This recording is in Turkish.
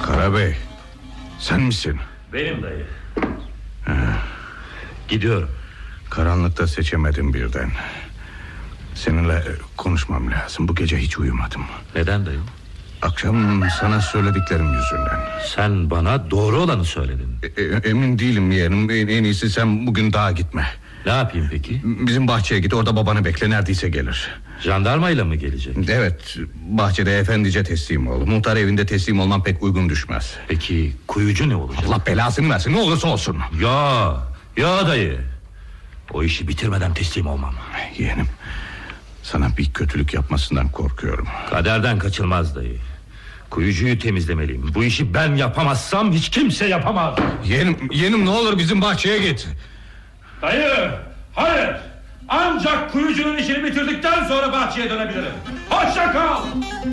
Karabey, sen misin? Benim dayı. Gidiyorum. Karanlıkta seçemedim birden. Seninle konuşmam lazım. Bu gece hiç uyumadım. Neden dayı? Akşam sana söylediklerim yüzünden. Sen bana doğru olanı söyledin. Emin değilim yeğenim. En iyisi sen bugün dağa gitme. Ne yapayım peki? Bizim bahçeye git, orada babanı bekle, neredeyse gelir. Jandarmayla mı gelecek? Evet, bahçede efendice teslim ol. Muhtar evinde teslim olman pek uygun düşmez. Peki kuyucu ne olacak? Allah belasını versin, ne olursa olsun. Ya dayı, o işi bitirmeden teslim olmam. Yeğenim, sana bir kötülük yapmasından korkuyorum. Kaderden kaçılmaz dayı. Kuyucuyu temizlemeliyim. Bu işi ben yapamazsam hiç kimse yapamaz. Yeğenim ne olur bizim bahçeye git. Dayı, hayır. Ancak kuyucunun işini bitirdikten sonra bahçeye dönebilirim. Hoşça kal.